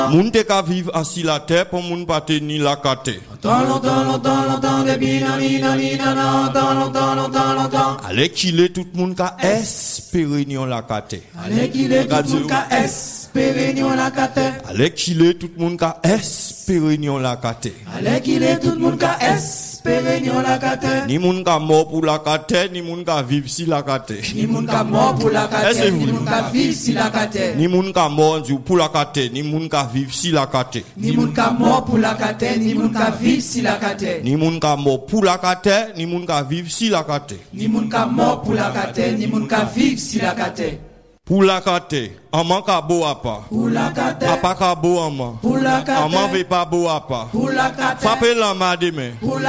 Moun te ka vivre assis la terre pour moun pas tenir la kate. Longtemps, depuis longtemps. Allez qu'il est tout moun ka espérer ni on la kate. Allez qu'il est tout moun ka espérer ni on la kate. Allez qu'il est tout moun ka espérer ni on la kate. Allez qu'il est tout moun ka espérer ni on la kate. Ni moun ka mort pour la kate, ni moun ka vivre si la kate. Ni moun ka mort pour la kate, ni moun ka vivre si la kate. Ni moun ka mort pour la kate, ni moun ka vivre si la kate. Ni moun ka mort pour la kate, ni moun ka vivre si la kate. Ni moun ka mort pour la kate, ni moun ka vivre si la kate. Ni moun ka mort pour la kate, ni moun ka vivre si la kate. Pour la kate, amant ka bo apa. Pour la kate, papa ka bo amant. pour la kate, Amant veut pas bo apa. pour la kate, Frappez la main demain. pour la